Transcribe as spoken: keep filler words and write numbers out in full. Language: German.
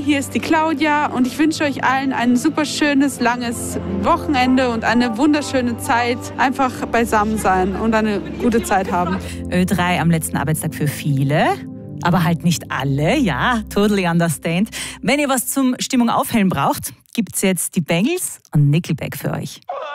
hier ist die Claudia und ich wünsche euch allen ein super schönes, langes Wochenende und eine wunderschöne Zeit. Einfach beisammen sein und eine gute Zeit haben. Ö drei am letzten Arbeitstag für viele. Aber halt nicht alle, ja, totally understand. Wenn ihr was zum Stimmung aufhellen braucht, gibt's jetzt die Bangles und Nickelback für euch.